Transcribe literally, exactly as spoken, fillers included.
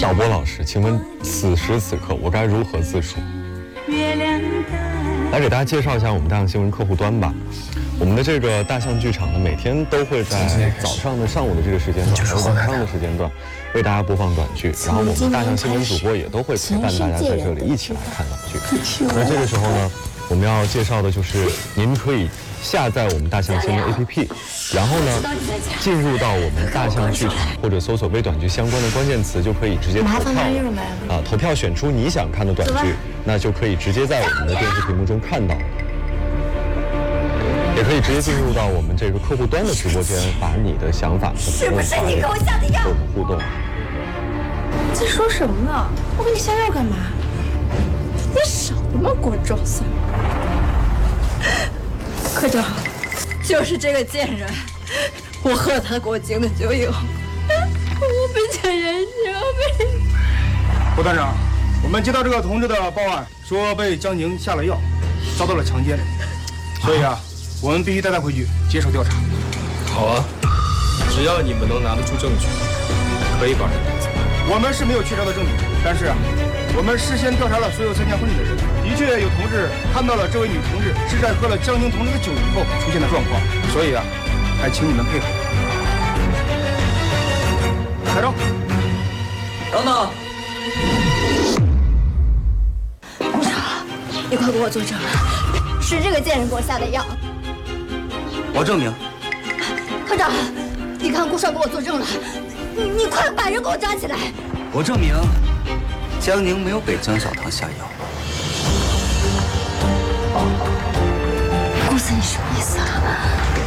导播老师，请问此时此刻我该如何自处？来给大家介绍一下我们大象新闻客户端吧。我们的这个大象剧场呢，每天都会在早上的上午的这个时间段，还有晚上的时间段，为大家播放短剧。然后我们大象新闻主播也都会陪伴大家在这里一起来看短剧。那这个时候呢，我们要介绍的就是您可以下载我们大象新闻 A P P， 然后呢，进入到我们大象剧场或者搜索微短剧相关的关键词，就可以直接投票啊，投票选出你想看的短剧，那就可以直接在我们的电视屏幕中看到。也可以直接进入到我们这个客户端的直播间，把你的想法是不是你给我下的药？ 和我们互动。 在说什么呢？我给你下药干嘛？你少他妈给我装蒜！科长，就是这个贱人，我喝他给我敬的酒以后，我被这人生被。 胡团长，我们接到这个同志的报案，说被江宁下了药，遭到了强奸，所以啊。我们必须带他回去接受调查。 好啊，只要你们能拿得出证据，可以把人带走。 我们是没有确凿的证据，但是啊，我们事先调查了所有参加婚礼的人，的确有同志看到了这位女同志是在喝了江宁同志的酒以后出现的状况，所以啊，还请你们配合。开张。 等等。 部长，你快给我作证，是这个贱人给我下的药。 我证明， 科长，你看顾少给我作证了，你你快把人给我抓起来！ 我证明，江宁没有给江小棠下药。 顾思，你什么意思啊？